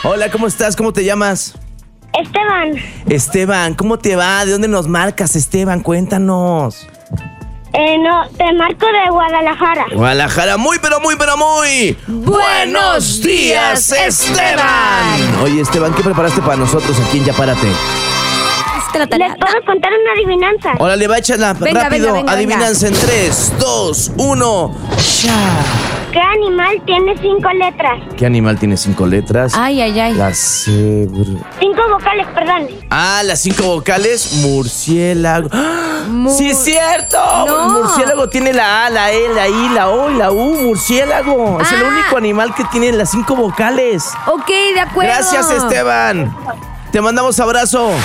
Hola, ¿cómo estás? ¿Cómo te llamas? Esteban, ¿cómo te va? ¿De dónde nos marcas, Esteban? Cuéntanos. No, te marco de Guadalajara. Guadalajara, muy. ¡Buenos días, Esteban! Oye, Esteban, ¿qué preparaste para nosotros aquí en Ya Párate? ¿Les puedo contar una adivinanza? Órale, va, échala, rápido. Adivinanza en 3, 2, 1, ¡ya! ¿Qué animal tiene 5 letras? ¿Qué animal tiene 5 letras? Ay. La cebra. 5 vocales, perdón. Las 5 vocales. Murciélago. ¡Sí es cierto! No. Murciélago tiene la A, la E, la I, la O y la U. Murciélago. Es el único animal que tiene las 5 vocales. Ok, de acuerdo. Gracias, Esteban. Te mandamos abrazo.